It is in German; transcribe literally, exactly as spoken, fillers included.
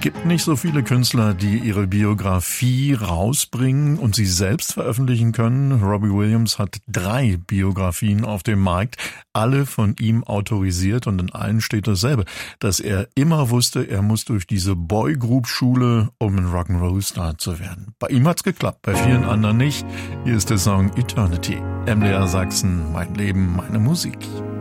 Gibt nicht so viele Künstler, die ihre Biografie rausbringen und sie selbst veröffentlichen können. Robbie Williams hat drei Biografien auf dem Markt, alle von ihm autorisiert, und in allen steht dasselbe, dass er immer wusste, er muss durch diese Boygroup-Schule, um ein Rock'n'Roll-Star zu werden. Bei ihm hat's geklappt, bei vielen anderen nicht. Hier ist der Song Eternity. M D R Sachsen, mein Leben, meine Musik.